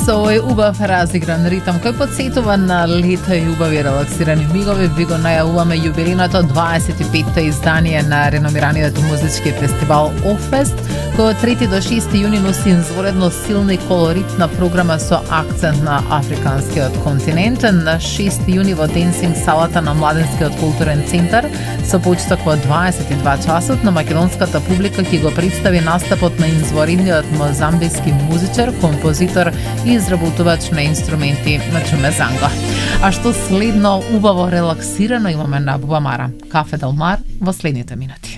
со овој убав разигран ритам кој подсетува на лето и убави релаксирани мигови, ви го најавуваме јубилејното 25-то издание на реномираниот музички фестивал Оффест, кој од 3 до 6 јуни носи изворедно силна и колоритна програма со акцент на африканскиот континент. На 6 јуни во денсинг салата на Младенскиот културен центар со почеток во 22 часот на македонската публика ќе го представи настапот на изворедниот мозамбиски музичар, композитор и изработувач на инструменти на Чумезанго. А што следно убаво релаксирано имаме на Бубамара, Кафе Дел Мар во следните минути.